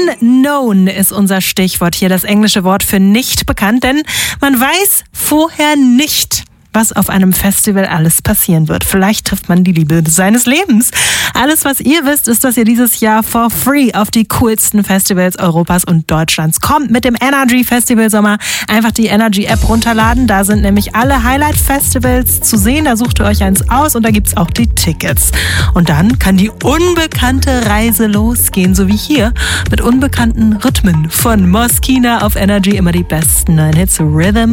Unknown ist unser Stichwort hier, das englische Wort für nicht bekannt, denn man weiß vorher nicht, was auf einem Festival alles passieren wird. Vielleicht trifft man die Liebe seines Lebens. Alles, was ihr wisst, ist, dass ihr dieses Jahr for free auf die coolsten Festivals Europas und Deutschlands kommt. Mit dem Energy Festival Sommer einfach die Energy App runterladen. Da sind nämlich alle Highlight-Festivals zu sehen. Da sucht ihr euch eins aus und da gibt's auch die Tickets. Und dann kann die unbekannte Reise losgehen, so wie hier mit unbekannten Rhythmen von Moskina auf Energy. Immer die besten neuen Hits, Rhythm